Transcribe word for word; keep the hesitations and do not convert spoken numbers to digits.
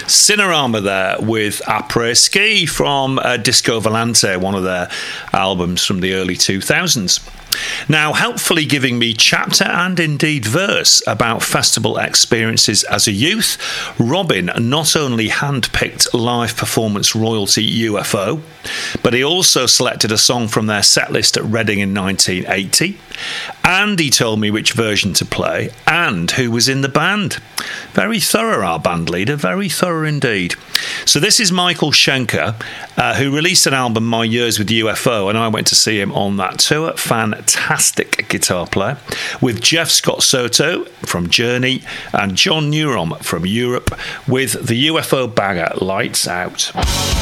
Cinerama there with Après Ski from uh, Disco Volante, one of their albums from the early two thousands. Now, helpfully giving me chapter and indeed verse about festival experiences as a youth, Robin not only handpicked live performance royalty U F O, but he also selected a song from their setlist at Reading in nineteen eighty, and he told me which version to play and who was in the band. Very thorough, our band leader, very thorough indeed. So this is Michael Schenker, uh, who released an album, My Years with U F O, and I went to see him on that tour. Fantastic guitar player, with Jeff Scott Soto from Journey and John Neurom from Europe, with the U F O banger Lights Out.